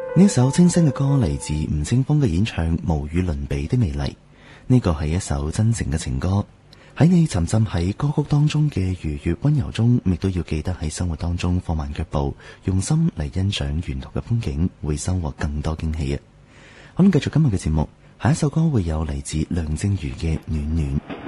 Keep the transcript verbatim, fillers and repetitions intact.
呢首清新嘅歌嚟自吳青峰嘅演唱，無與倫比的美麗。呢個係一首真誠嘅情歌，喺你沉浸喺歌曲當中嘅愉悅溫柔中，亦都要記得喺生活當中放慢腳步，用心嚟欣賞沿途嘅風景，會收穫更多驚喜啊！好啦，繼續今日嘅節目，下一首歌會有嚟自梁靜茹嘅《暖暖》。